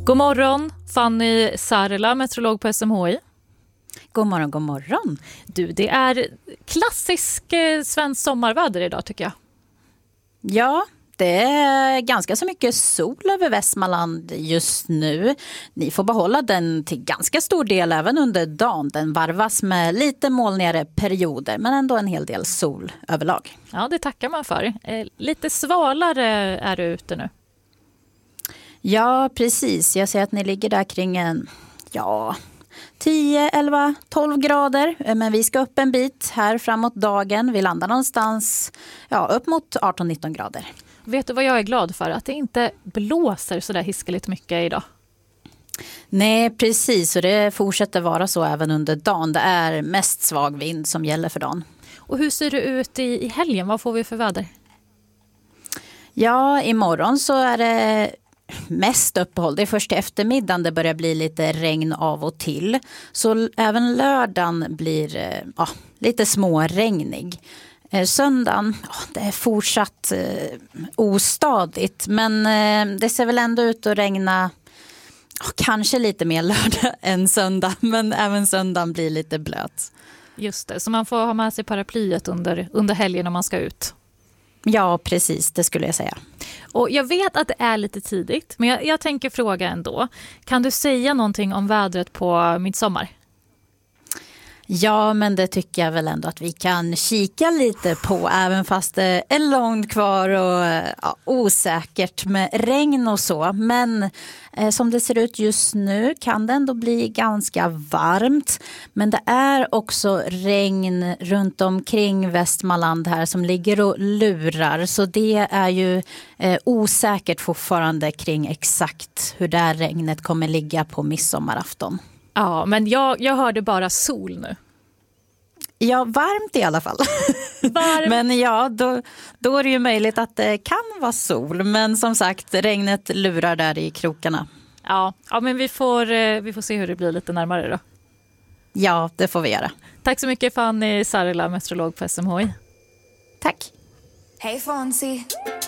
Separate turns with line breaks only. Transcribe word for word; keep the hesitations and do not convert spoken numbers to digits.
God morgon, Fanny Sarela, meteorolog på S M H I.
God morgon, god morgon.
Du, det är klassisk eh, svensk sommarväder idag tycker jag.
Ja, det är ganska så mycket sol över Västmanland just nu. Ni får behålla den till ganska stor del även under dagen. Den varvas med lite molnigare perioder men ändå en hel del sol överlag.
Ja, det tackar man för. Eh, lite svalare är du ute nu.
Ja, precis. Jag ser att ni ligger där kring en, ja, tio, elva, tolv grader. Men vi ska upp en bit här framåt dagen. Vi landar någonstans ja, upp mot arton nitton grader.
Vet du vad jag är glad för? Att det inte blåser så där hiskeligt mycket idag.
Nej, precis. Och det fortsätter vara så även under dagen. Det är mest svag vind som gäller för dagen.
Och hur ser det ut i, i helgen? Vad får vi för väder?
Ja, imorgon så är det mest uppehåll. Det är först i eftermiddagen det börjar bli lite regn av och till. Så även lördagen blir ja, lite småregnig. Söndagen, ja, det är fortsatt eh, ostadigt. Men eh, det ser väl ändå ut att regna ja, kanske lite mer lördag än söndag. Men även söndagen blir lite blöt.
Just det, så man får ha med sig paraplyet under, under helgen när man ska ut.
Ja, precis. Det skulle jag säga.
Och jag vet att det är lite tidigt, men jag, jag tänker fråga ändå. Kan du säga någonting om vädret på midsommar?
Ja, men det tycker jag väl ändå att vi kan kika lite på, även fast det är långt kvar och ja, osäkert med regn och så. Men eh, som det ser ut just nu kan det ändå bli ganska varmt. Men det är också regn runt omkring Västmanland här som ligger och lurar. Så det är ju eh, osäkert fortfarande kring exakt hur det här regnet kommer ligga på midsommarafton.
Ja, men jag, jag hörde bara sol nu.
Ja, varmt i alla fall.
Varmt.
Men ja, då, då är det ju möjligt att det kan vara sol. Men som sagt, regnet lurar där i krokarna.
Ja, ja men vi får, vi får se hur det blir lite närmare då.
Ja, det får vi göra.
Tack så mycket Fanny Sarela, meteorolog på S M H I.
Tack.
Hey Fonzie.